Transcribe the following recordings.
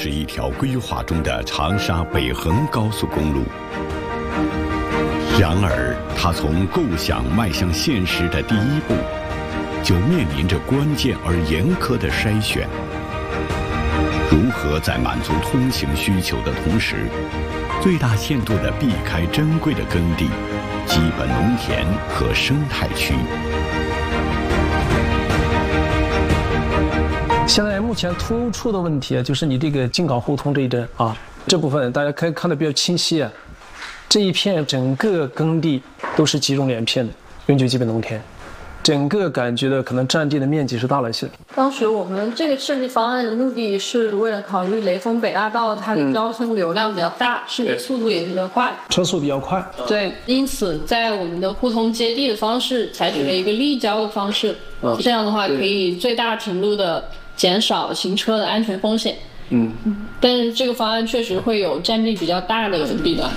是一条规划中的长沙北横高速公路。然而，它从构想迈向现实的第一步，就面临着关键而严苛的筛选。如何在满足通行需求的同时，最大限度地避开珍贵的耕地、基本农田和生态区？ 现在目前突出的问题就是你这个京港互通这一阵啊，这部分大家可以看得比较清晰啊。这一片整个耕地都是集中连片的永久基本农田，整个感觉的可能占地的面积是大了些。 当时我们这个设计方案的目的是为了考虑雷锋北大道它的交通流量比较大，施工速度也比较快， 车速比较快。 对，因此在我们的互通接地的方式采取了一个立交的方式，这样的话可以最大程度的减少行车的安全风险。但是这个方案确实会有占地比较大的弊端。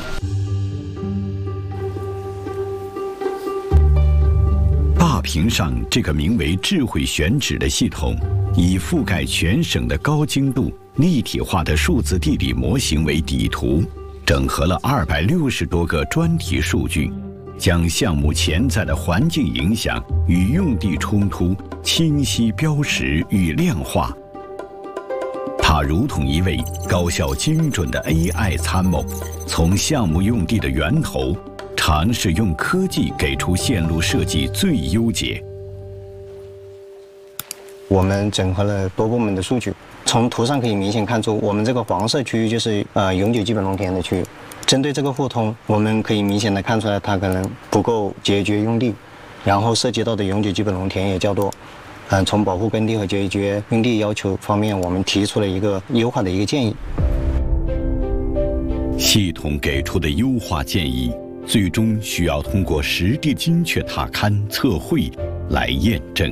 大屏上这个名为智慧选址的系统，以覆盖全省的高精度立体化的数字地理模型为底图，整合了260多个专题数据，将项目潜在的环境影响与用地冲突清晰标识与量化。它如同一位高效精准的 AI 参谋，从项目用地的源头尝试用科技给出线路设计最优解。 我们整合了多部门的数据，从图上可以明显看出，我们这个黄色区域就是永久基本农田的区域。针对这个互通，我们可以明显的看出来，它可能不够节约用地，然后涉及到的永久基本农田也较多。从保护耕地和节约用地要求方面，我们提出了一个优化的一个建议。 系统给出的优化建议，最终需要通过实地精确踏勘测绘来验证。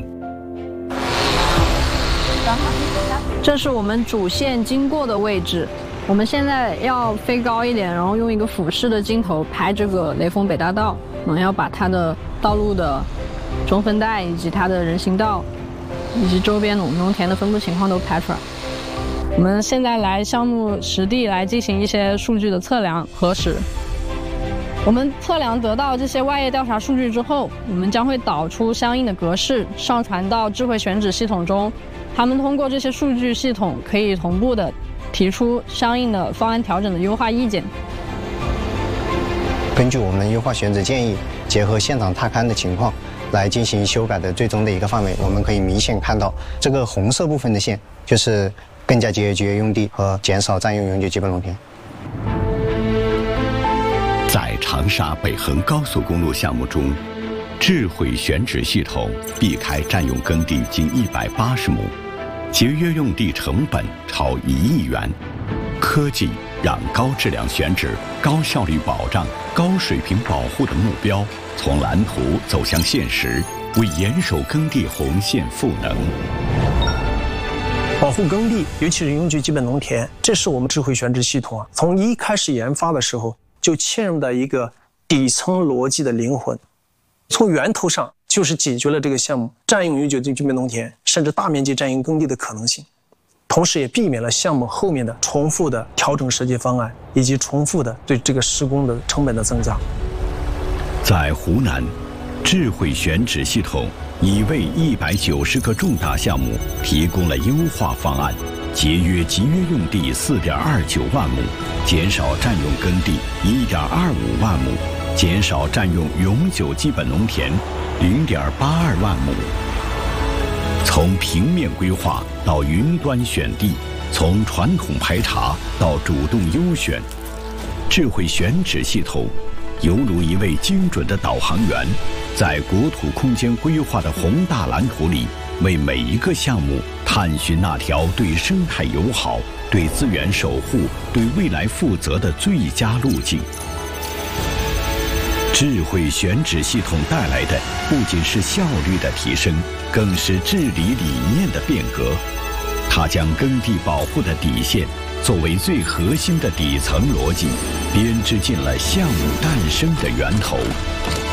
这是我们主线经过的位置，我们现在要飞高一点，然后用一个俯视的镜头拍这个雷锋北大道，要把它的道路的中分带以及它的人行道以及周边农田的分布情况都拍出来。我们现在来项目实地来进行一些数据的测量核实。我们测量得到这些外页调查数据之后，我们将会导出相应的格式，上传到智慧选址系统中。他们通过这些数据系统，可以同步的提出相应的方案调整的优化意见。 根据我们的优化选址建议，结合现场踏勘的情况来进行修改的最终的一个范围，我们可以明显看到这个红色部分的线就是更加节约用地和减少占用永久基本农田。 在长沙北横高速公路项目中，智慧选址系统避开占用耕地近180亩，节约用地成本超1亿元。科技让高质量选址、高效率保障、高水平保护的目标从蓝图走向现实，为严守耕地红线赋能。 保护耕地，尤其是永久基本农田，这是我们智慧选址系统从一开始研发的时候就嵌入的一个底层逻辑的灵魂。从源头上就是解决了这个项目占用永久基本农田甚至大面积占用耕地的可能性，同时也避免了项目后面的重复的调整设计方案以及重复的对这个施工的成本的增加。 在湖南，智慧选址系统已为190个重大项目提供了优化方案，节约集约用地4.29万亩，减少占用耕地1.25万亩，减少占用永久基本农田0.82万亩。从平面规划到云端选地，从传统排查到主动优选，智慧选址系统犹如一位精准的导航员，在国土空间规划的宏大蓝图里，为每一个项目探寻那条对生态友好、对资源守护、对未来负责的最佳路径。智慧选址系统带来的不仅是效率的提升，更是治理理念的变革。它将耕地保护的底线作为最核心的底层逻辑，编织进了项目诞生的源头。